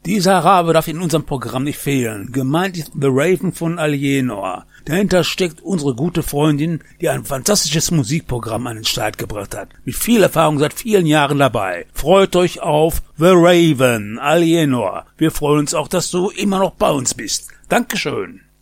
Dieser Rabe darf in unserem Programm nicht fehlen. Gemeint ist The Raven von Alienor. Dahinter steckt unsere gute Freundin, die ein fantastisches Musikprogramm an den Start gebracht hat. Mit viel Erfahrung seit vielen Jahren dabei. Freut euch auf The Raven, Alienor. Wir freuen uns auch, dass du immer noch bei uns bist. Dankeschön.